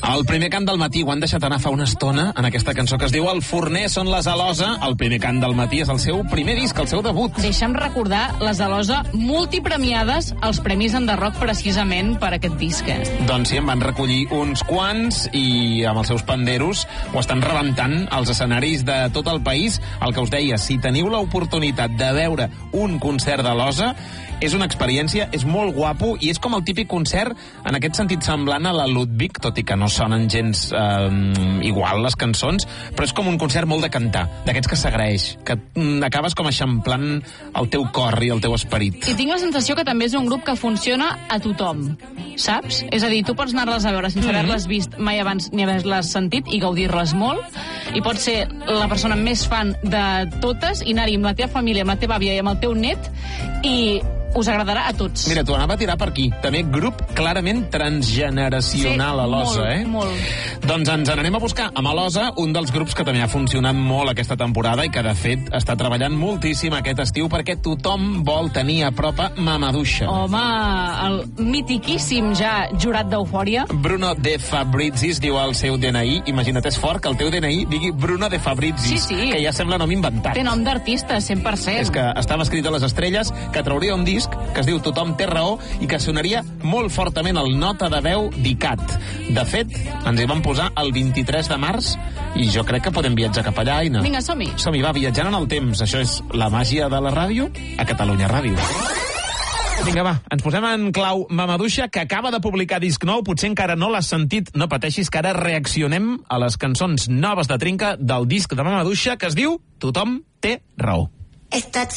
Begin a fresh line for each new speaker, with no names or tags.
El primer cant del matí, ho han deixat anar fa una estona en aquesta cançó que es diu El forner són les Alosa. El primer cant del matí és el seu primer disc, el seu debut.
Deixa'm recordar les Alosa multipremiades als Premis Enderrock precisament per aquest disc.
Doncs sí, en van recollir uns quants i amb els seus panderos ho estan rebentant als escenaris de tot el país. El que us deia, si teniu l'oportunitat de veure un concert d'Alosa, és una experiència, és molt guapo i és com el típic concert en aquest sentit semblant a la Ludwig, tot i que no sonen gens igual les cançons, però és com un concert molt de cantar, d'aquests que s'agraeix, que acabes com eixamplant el teu cor i el teu esperit.
I tinc la sensació que també és un grup que funciona a tothom, saps? És a dir, tu pots anar-les a veure sense haver-les vist mai abans ni haver-les sentit i gaudir-les molt, i pots ser la persona més fan de totes i anar-hi amb la teva família, amb la teva àvia i amb el teu net, i us agradarà a tots.
Mira, t'ho anava a tirar per aquí. També grup clarament transgeneracional, Alosa,
molt.
Doncs ens n'anem a buscar amb Alosa, un dels grups que també ha funcionat molt aquesta temporada i que, de fet, està treballant moltíssim aquest estiu perquè tothom vol tenir a prop a Mamadouxa.
Home, el mitiquíssim ja jurat d'Eufòria.
Bruno De Fabrizis diu al seu DNI, imagina't, és fort que el teu DNI digui Bruno De Fabrizis,
sí.
que ja sembla nom inventat.
Té nom d'artista, 100%.
És que estava escrit a les estrelles que trauria un disc que es diu Tothom té raó i que sonaria molt fortament el nota de veu d'ICAT. De fet, ens hi vam posar el 23 de març i jo crec que podem viatjar cap allà, Aina.
Vinga, som-hi.
Som-hi, va, viatjant en el temps. Això és la màgia de la ràdio a Catalunya Ràdio. Vinga, va, ens posem en clau Mamadouxa, que acaba de publicar disc nou. Potser encara no l'has sentit, no pateixis, que ara reaccionem a les cançons noves de Trinca del disc de Mamadouxa, que es diu Tothom té raó.